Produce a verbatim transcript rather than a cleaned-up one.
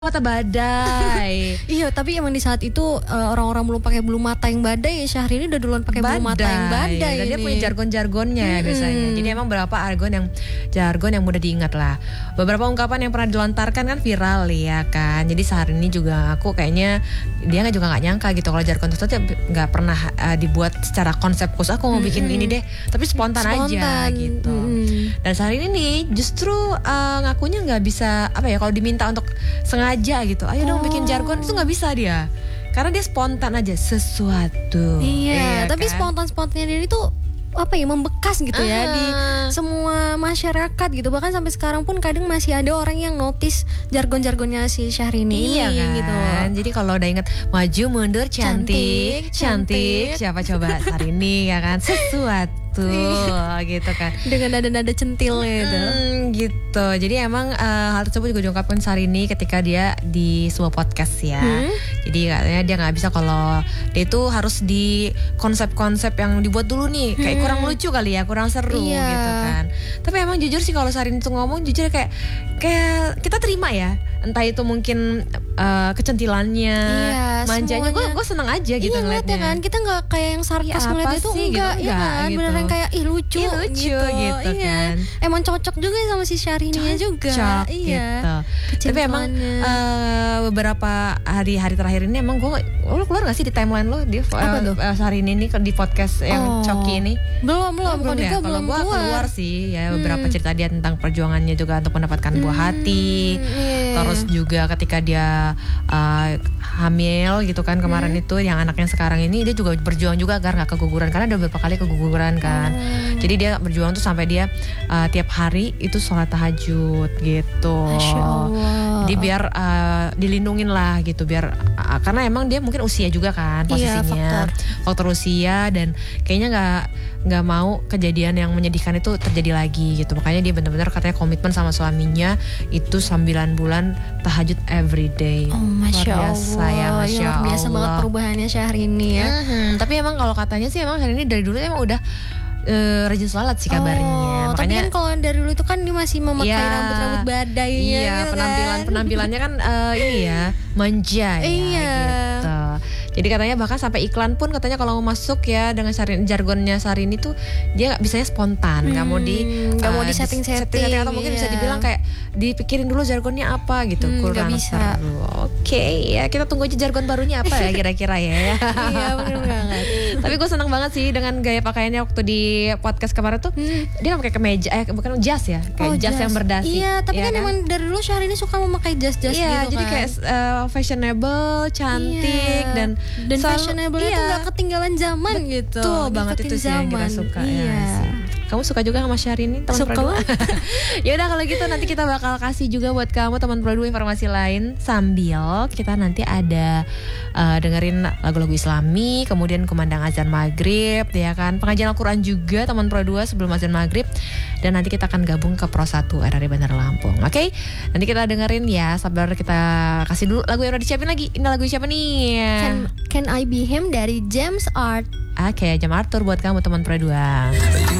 Mata badai. Iya, tapi emang di saat itu uh, orang-orang belum pakai bulu mata yang badai, Syahrini udah duluan pakai bulu mata yang badai. Dan dia ini. punya jargon-jargonnya hmm. biasanya. Jadi emang beberapa argon yang jargon yang mudah diingat lah. Beberapa ungkapan yang pernah dilontarkan kan viral ya kan. Jadi Syahrini juga aku kayaknya dia nggak juga nggak nyangka gitu kalau jargon tersebut nggak pernah uh, dibuat secara konsep khusus. Aku mau bikin hmm. ini deh, tapi spontan, spontan. aja gitu. Hmm. Dan Syahrini nih justru uh, ngakunya nggak bisa apa ya kalau diminta untuk sengaja aja gitu, ayo dong oh. bikin jargon itu nggak bisa dia, karena dia spontan aja sesuatu. Iya, iya tapi kan? spontan-spontannya dia itu apa ya membekas gitu uh-huh. ya di semua masyarakat gitu, bahkan sampai sekarang pun kadang masih ada orang yang notice jargon-jargonnya si Syahrini iya ini kan? gitu. Jadi kalau udah inget maju mundur cantik cantik, cantik. siapa coba Syahrini ya kan sesuatu tuh gitu kan dengan nada-nada centilnya itu hmm, gitu. Jadi emang uh, hal tersebut juga diungkapkan Syahrini ketika dia di sebuah podcast ya. hmm? Jadi katanya dia nggak bisa kalau dia itu harus di konsep-konsep yang dibuat dulu nih kayak hmm. kurang lucu kali ya, kurang seru iya. gitu kan. Tapi emang jujur sih kalau Syahrini tuh ngomong jujur kayak kayak kita terima ya, entah itu mungkin uh, kecentilannya, iya, manjanya, gue gue seneng aja gitu iya, ngeliatnya kan kita nggak kayak yang sarkas ya, ngeliat itu sih, enggak, gitu, ya enggak kan gitu. Beneran kayak ih lucu, ih, lucu gitu, gitu iya. kan. Emang cocok juga sama si Syahrini juga, cocok, iya. Gitu. Tapi emang uh, beberapa hari-hari terakhir ini emang gue, lo keluar nggak sih di timeline lo di uh, uh, Syahrini ini di podcast yang oh. Coki ini? Belum belum, oh, belum ya. Kalau gue keluar sih ya beberapa hmm. cerita dia tentang perjuangannya juga untuk mendapatkan buah hmm. hati. Yeah. Terus juga ketika dia uh, hamil gitu kan kemarin hmm. itu yang anaknya sekarang ini dia juga berjuang juga agar nggak keguguran karena ada beberapa kali keguguran kan. Hmm. Jadi dia berjuang tuh sampai dia uh, tiap hari itu sholat tahajud gitu. Masya Allah. Jadi biar uh, dilindungin lah gitu biar uh, karena emang dia mungkin usia juga kan posisinya. Iya, faktor. faktor usia dan kayaknya nggak nggak mau kejadian yang menyedihkan itu terjadi lagi gitu. Makanya dia benar-benar katanya komitmen sama suaminya itu sembilan bulan tahajud everyday. Oh, Masya luar biasa Allah. Ya, Masya luar biasa Allah. banget perubahannya Syahrini ya. Mm-hmm. Tapi emang kalau katanya sih emang Syahrini dari dulu emang udah Uh, rajin sholat sih kabarnya. Oh, makanya tapi kan kalau dari dulu itu kan dia masih memakai iya, rambut-rambut badainya iya, gitu penampilan kan. penampilannya kan uh, ini ya manja ya iya. gitu. Jadi katanya bahkan sampai iklan pun katanya kalau mau masuk ya dengan Syahrini, jargonnya Syahrini tuh dia bisanya spontan, nggak hmm, mau di nggak uh, mau di setting setting atau mungkin iya. bisa dibilang kayak dipikirin dulu jargonnya apa gitu. Hmm, kurang bisa. seru. Oke okay, ya kita tunggu aja jargon barunya apa ya kira-kira ya. Iya benar banget. Tapi gue seneng banget sih dengan gaya pakaiannya waktu di podcast kemarin tuh hmm. dia pakai kemeja eh bukan jas ya kayak oh, jas, jas yang berdasi. Iya tapi ya kan, kan emang dari dulu Syahrini suka memakai jas-jas iya, gitu jadi kan. kayak uh, fashionable, cantik iya. dan dan sel- fashionable iya. itu nggak ketinggalan zaman betul gitu. Betul banget itu sih yang kita suka iya. ya sih. Kamu suka juga sama Syahrini teman suka Pro dua? Ya udah kalau gitu nanti kita bakal kasih juga buat kamu teman Pro dua informasi lain sambil kita nanti ada uh, dengerin lagu-lagu Islami, kemudian kumandang azan maghrib ya kan, pengajian Al-Quran juga teman Pro dua sebelum azan maghrib, dan nanti kita akan gabung ke Pro satu R R I Bandar Lampung. Oke, okay? Nanti kita dengerin ya, sabar kita kasih dulu lagu yang udah disiapin lagi. Ini lagu siapa nih? Can, Can I Be Him dari James Art. Oke, okay, Jam Arthur buat kamu teman Pro dua.